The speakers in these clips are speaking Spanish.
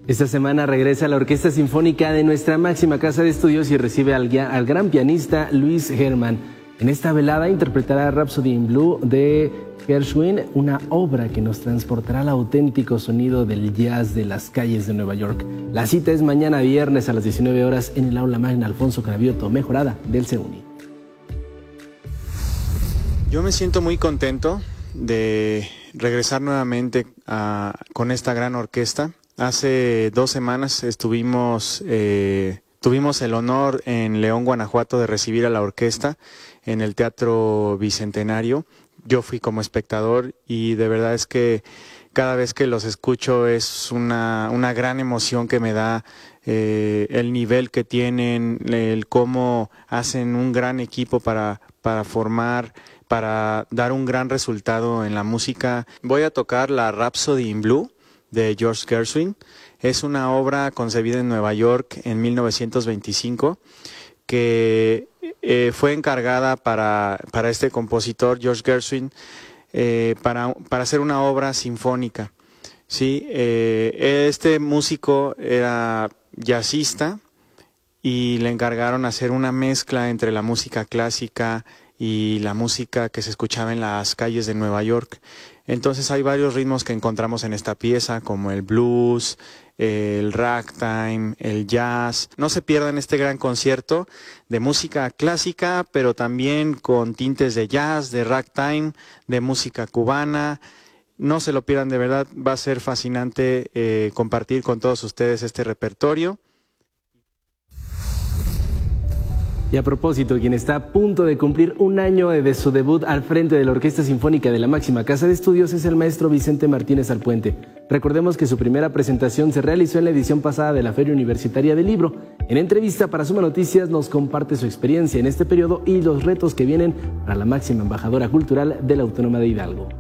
Esta semana regresa la Orquesta Sinfónica de nuestra máxima casa de estudios y recibe al gran pianista Luis Hermann. En esta velada interpretará Rhapsody in Blue de Gershwin, una obra que nos transportará al auténtico sonido del jazz de las calles de Nueva York. La cita es mañana viernes a las 19 horas en el Aula Magna Alfonso Cravioto, mejorada del CEUNY. Yo me siento muy contento de regresar nuevamente con esta gran orquesta. Hace 2 semanas tuvimos el honor en León, Guanajuato, de recibir a la orquesta en el Teatro Bicentenario. Yo fui como espectador y de verdad es que cada vez que los escucho es una gran emoción que me da el nivel que tienen, el cómo hacen un gran equipo para formar, para dar un gran resultado en la música. Voy a tocar la Rhapsody in Blue de George Gershwin. Es una obra concebida en Nueva York en 1925 que fue encargada para este compositor George Gershwin para hacer una obra sinfónica. Sí, este músico era jazzista y le encargaron hacer una mezcla entre la música clásica y la música que se escuchaba en las calles de Nueva York. Entonces hay varios ritmos que encontramos en esta pieza, como el blues, el ragtime, el jazz. No se pierdan este gran concierto de música clásica, pero también con tintes de jazz, de ragtime, de música cubana. No se lo pierdan, de verdad, va a ser fascinante compartir con todos ustedes este repertorio. Y a propósito, quien está a punto de cumplir 1 año de su debut al frente de la Orquesta Sinfónica de la máxima casa de estudios es el maestro Vicente Martínez Alpuente. Recordemos que su primera presentación se realizó en la edición pasada de la Feria Universitaria del Libro. En entrevista para Suma Noticias nos comparte su experiencia en este periodo y los retos que vienen para la máxima embajadora cultural de la Autónoma de Hidalgo.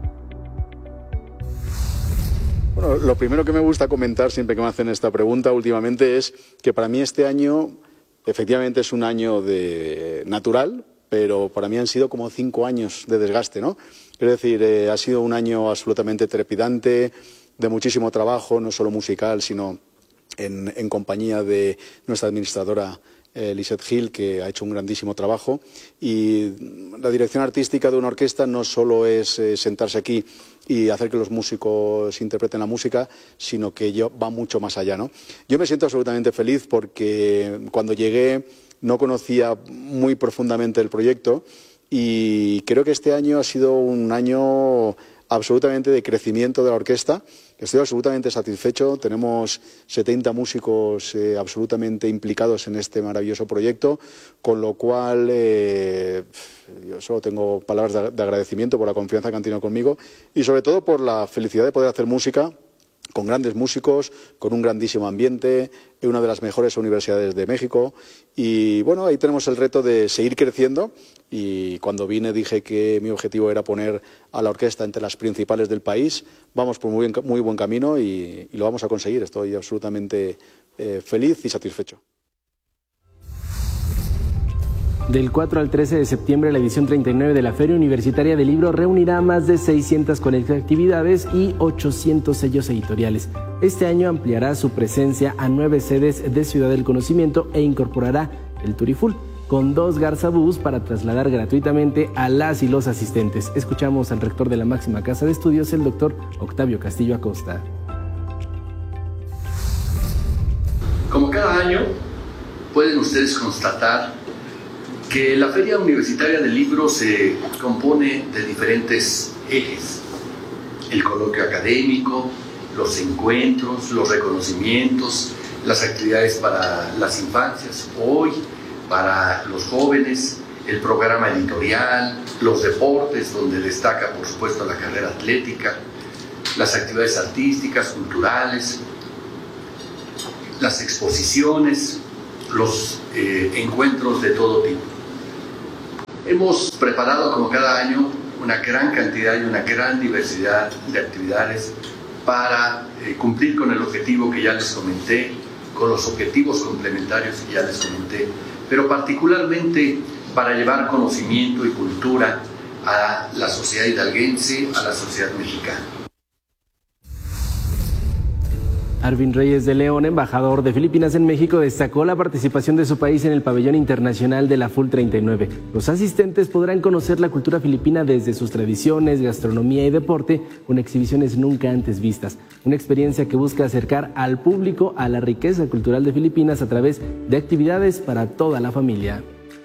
Bueno, lo primero que me gusta comentar siempre que me hacen esta pregunta últimamente es que para mí este año efectivamente es un año natural, pero para mí han sido como 5 años de desgaste, ¿no? Es decir, ha sido un año absolutamente trepidante, de muchísimo trabajo, no solo musical, sino en compañía de nuestra administradora Lisette Gil, que ha hecho un grandísimo trabajo. Y la dirección artística de una orquesta no solo es sentarse aquí y hacer que los músicos interpreten la música, sino que va mucho más allá, ¿no? Yo me siento absolutamente feliz porque cuando llegué no conocía muy profundamente el proyecto y creo que este año ha sido un año absolutamente de crecimiento de la orquesta. Estoy absolutamente satisfecho. Tenemos 70 músicos absolutamente implicados en este maravilloso proyecto, con lo cual yo solo tengo palabras de agradecimiento por la confianza que han tenido conmigo y sobre todo por la felicidad de poder hacer música con grandes músicos, con un grandísimo ambiente, en una de las mejores universidades de México. Y bueno, ahí tenemos el reto de seguir creciendo y cuando vine dije que mi objetivo era poner a la orquesta entre las principales del país. Vamos por muy buen camino y lo vamos a conseguir. Estoy absolutamente feliz y satisfecho. Del 4 al 13 de septiembre, la edición 39 de la Feria Universitaria del Libro reunirá más de 600 colectividades y 800 sellos editoriales. Este año ampliará su presencia a 9 sedes de Ciudad del Conocimiento e incorporará el Turiful, con 2 Garzabús para trasladar gratuitamente a las y los asistentes. Escuchamos al rector de la máxima casa de estudios, el doctor Octavio Castillo Acosta. Como cada año, pueden ustedes constatar que la Feria Universitaria del Libro se compone de diferentes ejes: el coloquio académico, los encuentros, los reconocimientos, las actividades para las infancias, hoy para los jóvenes, el programa editorial, los deportes, donde destaca por supuesto la carrera atlética, las actividades artísticas, culturales, las exposiciones, los encuentros de todo tipo. Hemos preparado, como cada año, una gran cantidad y una gran diversidad de actividades para cumplir con el objetivo que ya les comenté, con los objetivos complementarios que ya les comenté, pero particularmente para llevar conocimiento y cultura a la sociedad hidalguense, a la sociedad mexicana. Arvin Reyes de León, embajador de Filipinas en México, destacó la participación de su país en el pabellón internacional de la FUL 39. Los asistentes podrán conocer la cultura filipina desde sus tradiciones, gastronomía y deporte, con exhibiciones nunca antes vistas. Una experiencia que busca acercar al público a la riqueza cultural de Filipinas a través de actividades para toda la familia.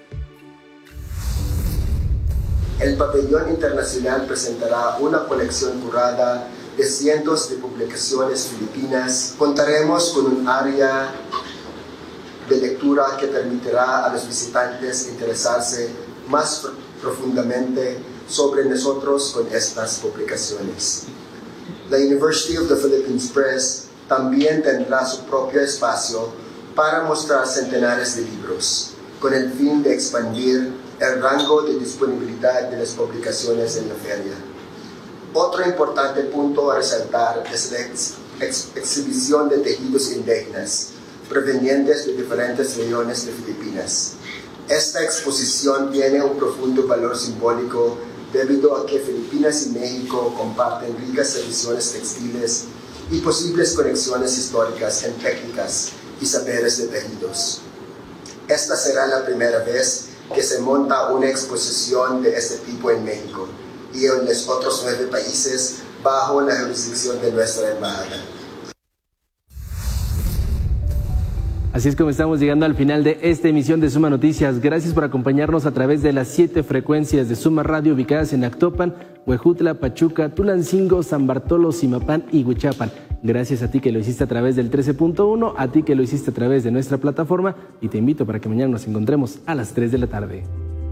El pabellón internacional presentará una colección curada de cientos de publicaciones filipinas. Contaremos con un área de lectura que permitirá a los visitantes interesarse más profundamente sobre nosotros con estas publicaciones. La University of the Philippines Press también tendrá su propio espacio para mostrar centenares de libros, con el fin de expandir el rango de disponibilidad de las publicaciones en la feria. Otro importante punto a resaltar es la exhibición de tejidos indígenas provenientes de diferentes regiones de Filipinas. Esta exposición tiene un profundo valor simbólico debido a que Filipinas y México comparten ricas tradiciones textiles y posibles conexiones históricas en técnicas y saberes de tejidos. Esta será la primera vez que se monta una exposición de este tipo en México y en los otros 9 países bajo la jurisdicción de nuestra embajada. Así es como estamos llegando al final de esta emisión de Suma Noticias. Gracias por acompañarnos a través de las 7 frecuencias de Suma Radio ubicadas en Actopan, Huejutla, Pachuca, Tulancingo, San Bartolo, Zimapán y Huichapan. Gracias a ti que lo hiciste a través del 13.1, a ti que lo hiciste a través de nuestra plataforma y te invito para que mañana nos encontremos a las 3 de la tarde.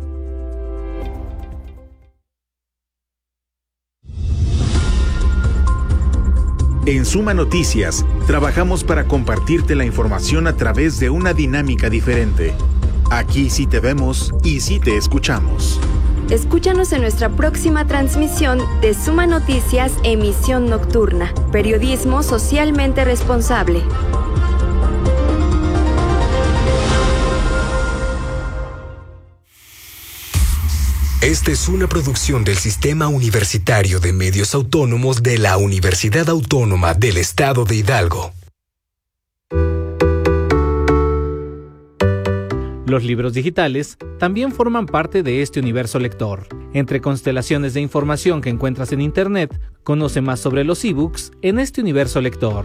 En Suma Noticias, trabajamos para compartirte la información a través de una dinámica diferente. Aquí sí te vemos y sí te escuchamos. Escúchanos en nuestra próxima transmisión de Suma Noticias, emisión nocturna. Periodismo socialmente responsable. Esta es una producción del Sistema Universitario de Medios Autónomos de la Universidad Autónoma del Estado de Hidalgo. Los libros digitales también forman parte de este universo lector. Entre constelaciones de información que encuentras en Internet, conoce más sobre los ebooks en este universo lector.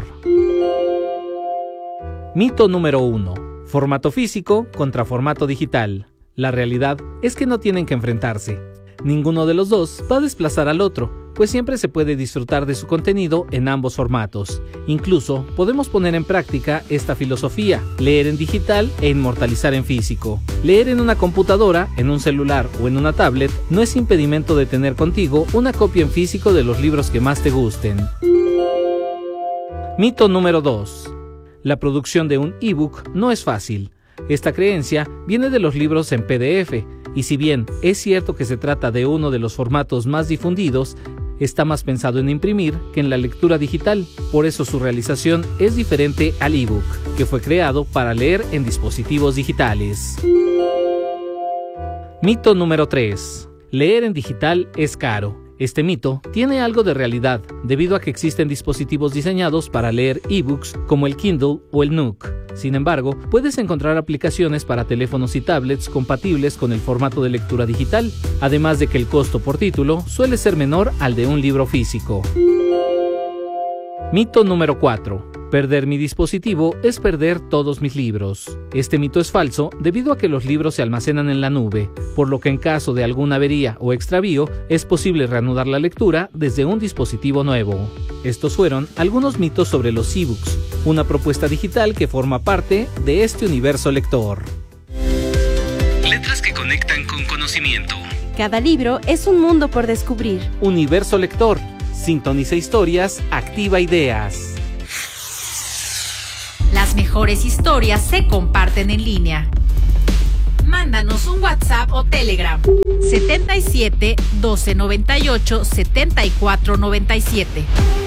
Mito número 1. Formato físico contra formato digital. La realidad es que no tienen que enfrentarse. Ninguno de los dos va a desplazar al otro, pues siempre se puede disfrutar de su contenido en ambos formatos. Incluso podemos poner en práctica esta filosofía, leer en digital e inmortalizar en físico. Leer en una computadora, en un celular o en una tablet no es impedimento de tener contigo una copia en físico de los libros que más te gusten. Mito número 2. La producción de un ebook no es fácil. Esta creencia viene de los libros en PDF, y si bien es cierto que se trata de uno de los formatos más difundidos, está más pensado en imprimir que en la lectura digital, por eso su realización es diferente al ebook, que fue creado para leer en dispositivos digitales. Mito número 3. Leer en digital es caro. Este mito tiene algo de realidad, debido a que existen dispositivos diseñados para leer ebooks como el Kindle o el Nook. Sin embargo, puedes encontrar aplicaciones para teléfonos y tablets compatibles con el formato de lectura digital, además de que el costo por título suele ser menor al de un libro físico. Mito número 4. Perder mi dispositivo es perder todos mis libros. Este mito es falso debido a que los libros se almacenan en la nube, por lo que en caso de alguna avería o extravío es posible reanudar la lectura desde un dispositivo nuevo. Estos fueron algunos mitos sobre los ebooks, una propuesta digital que forma parte de este universo lector. Letras que conectan con conocimiento. Cada libro es un mundo por descubrir. Universo lector. Sintoniza historias, activa ideas. Las mejores historias se comparten en línea. Mándanos un WhatsApp o Telegram 77 12 98 74 97.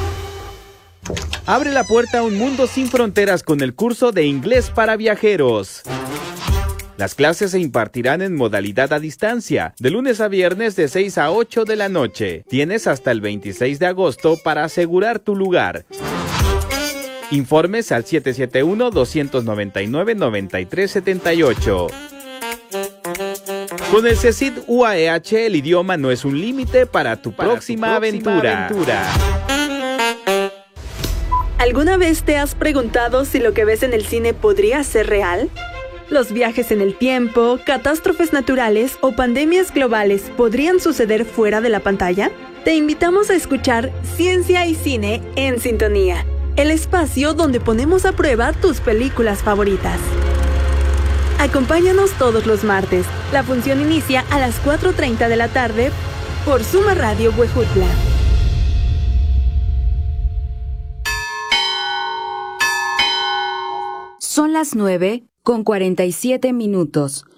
Abre la puerta a un mundo sin fronteras con el curso de inglés para viajeros. Las clases se impartirán en modalidad a distancia, de lunes a viernes de 6 a 8 de la noche. Tienes hasta el 26 de agosto para asegurar tu lugar. Informes al 771-299-9378. Con el CECID UAEH, el idioma no es un límite para tu próxima aventura. ¿Alguna vez te has preguntado si lo que ves en el cine podría ser real? ¿Los viajes en el tiempo, catástrofes naturales o pandemias globales podrían suceder fuera de la pantalla? Te invitamos a escuchar Ciencia y Cine en Sintonía, el espacio donde ponemos a prueba tus películas favoritas. Acompáñanos todos los martes. La función inicia a las 4:30 de la tarde por Suma Radio Huejutla. Son las 9:47 minutos.